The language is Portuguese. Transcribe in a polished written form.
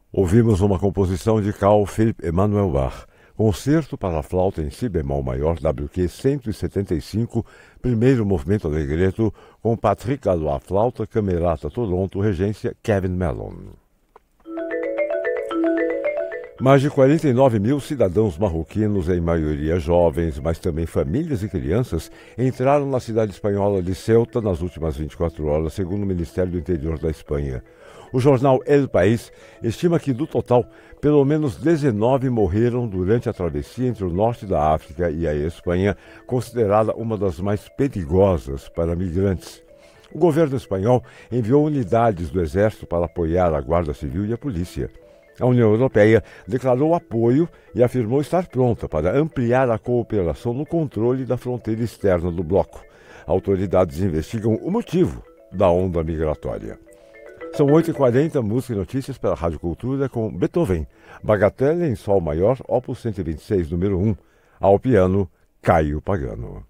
Ouvimos uma composição de Carl Philipp Emanuel Bach, Concerto para a Flauta em Si bemol maior, WQ 175, primeiro movimento allegretto, com Patrick Galois flauta, Camerata Toronto, regência Kevin Mellon. Mais de 49 mil cidadãos marroquinos, em maioria jovens, mas também famílias e crianças, entraram na cidade espanhola de Ceuta nas últimas 24 horas, segundo o Ministério do Interior da Espanha. O jornal El País estima que, do total, pelo menos 19 morreram durante a travessia entre o norte da África e a Espanha, considerada uma das mais perigosas para migrantes. O governo espanhol enviou unidades do exército para apoiar a Guarda Civil e a polícia. A União Europeia declarou apoio e afirmou estar pronta para ampliar a cooperação no controle da fronteira externa do bloco. Autoridades investigam o motivo da onda migratória. São 8h40, música e notícias pela Rádio Cultura com Beethoven, Bagatelle em Sol Maior, Opus 126, número 1, ao piano, Caio Pagano.